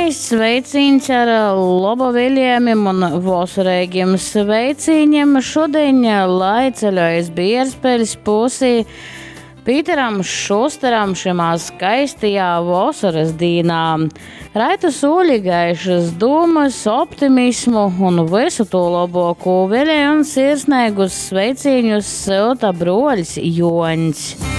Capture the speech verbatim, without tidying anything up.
sveiciņš ar Lobo Viljēmim un Vosurēgiem sveiciņiem. Šodien, lai ceļojas Bierspeļas pusī, Pīteram Šusteram šimā skaistajā Vosaras dīnā. Raita sūļi gaišas dūmas, optimismu un visu to labāko vēlēju un sirsnēgus sveiciņus silta broļs Joņs.